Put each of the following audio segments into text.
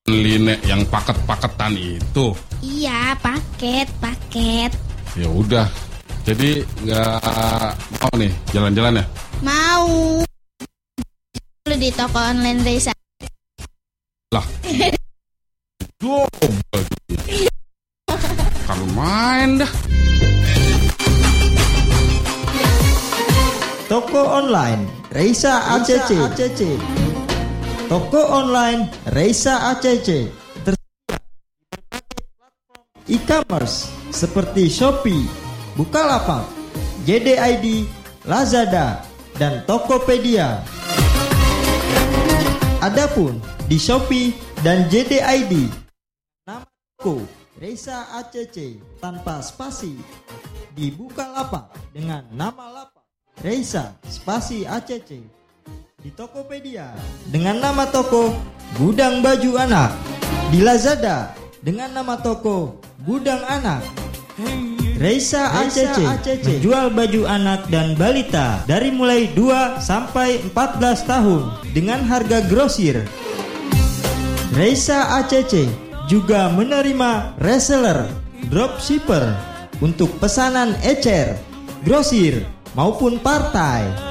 Line yang paket-paketan itu. Iya, paket. Ya udah. Jadi nggak mau nih jalan-jalan ya? Mau. Lu di toko online Reisa. Lah. Coba. Kalau main dah. Toko online Reisa ACC. Toko online Reisa ACC tersedia e-commerce seperti Shopee, Bukalapak, JD.ID, Lazada, dan Tokopedia. Adapun di Shopee dan JD.ID, nama toko Reisa ACC tanpa spasi. Di Bukalapak dengan nama lapak Reisa spasi ACC. Di Tokopedia dengan nama toko Gudang Baju Anak. Di Lazada dengan nama toko Gudang Anak. Reisa ACC menjual baju anak dan balita dari mulai 2 sampai 14 tahun dengan harga grosir. Reisa ACC juga menerima reseller, dropshipper untuk pesanan ecer, grosir maupun partai.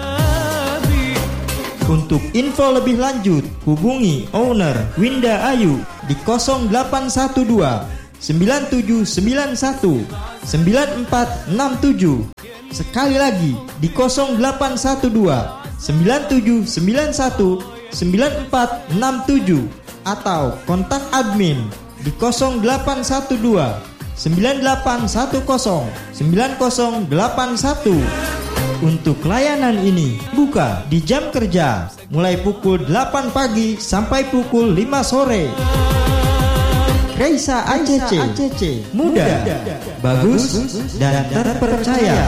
Untuk info lebih lanjut, hubungi owner Winda Ayu di 0812 9791 9467. Sekali lagi di 0812 9791 9467 atau kontak admin di 0812 9810 9081. Untuk layanan ini buka di jam kerja mulai pukul 8 pagi sampai pukul 5 sore. Reisa ACC mudah, bagus, dan terpercaya.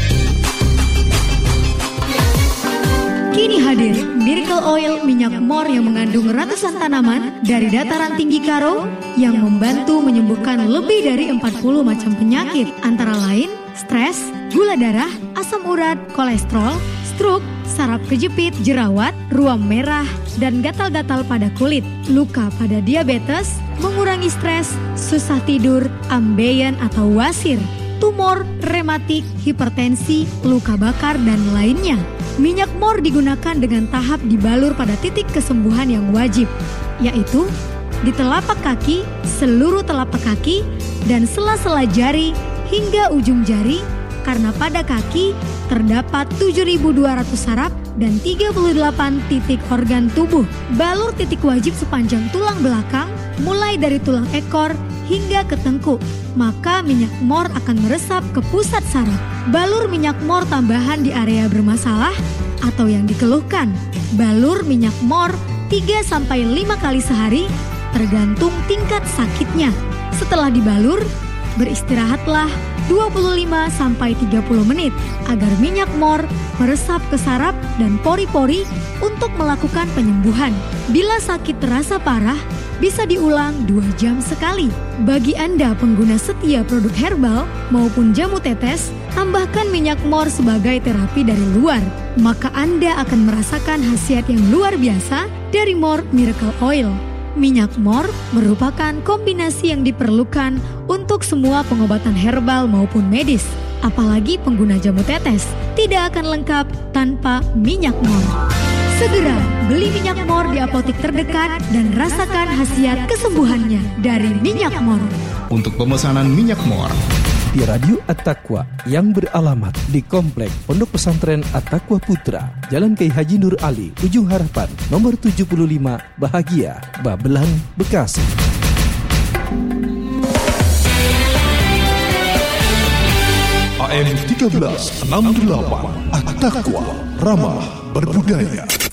Kini hadir Miracle Oil minyak mor yang mengandung ratusan tanaman dari dataran tinggi Karo yang membantu menyembuhkan lebih dari 40 macam penyakit, antara lain stres, gula darah, asam urat, kolesterol, stroke, saraf kejepit, jerawat, ruam merah, dan gatal-gatal pada kulit, luka pada diabetes, mengurangi stres, susah tidur, ambeien atau wasir, tumor, rematik, hipertensi, luka bakar, dan lainnya. Minyak mor digunakan dengan tahap dibalur pada titik kesembuhan yang wajib, yaitu di telapak kaki, seluruh telapak kaki, dan sela-sela jari hingga ujung jari, karena pada kaki terdapat 7.200 saraf dan 38 titik organ tubuh. Balur titik wajib sepanjang tulang belakang, mulai dari tulang ekor hingga ke tengkuk, maka minyak mor akan meresap ke pusat saraf. Balur minyak mor tambahan di area bermasalah atau yang dikeluhkan. Balur minyak mor 3-5 kali sehari tergantung tingkat sakitnya. Setelah dibalur, beristirahatlah 25-30 menit agar minyak mor meresap ke saraf dan pori-pori untuk melakukan penyembuhan. Bila sakit terasa parah, bisa diulang 2 jam sekali. Bagi Anda pengguna setia produk herbal maupun jamu tetes, tambahkan minyak mor sebagai terapi dari luar, maka Anda akan merasakan khasiat yang luar biasa dari Mor Miracle Oil. Minyak mor merupakan kombinasi yang diperlukan untuk semua pengobatan herbal maupun medis. Apalagi pengguna jamu tetes tidak akan lengkap tanpa minyak mor. Segera beli minyak mor di apotik terdekat dan rasakan khasiat kesembuhannya dari minyak mor. Untuk pemesanan minyak mor di Radio At-Taqwa yang beralamat di Komplek Pondok Pesantren At-Taqwa Putra, Jalan Kiai Haji Nur Ali, Ujung Harapan, nomor 75, Bahagia, Babelan, Bekasi. AM 1368 At-Taqwa, ramah berbudaya.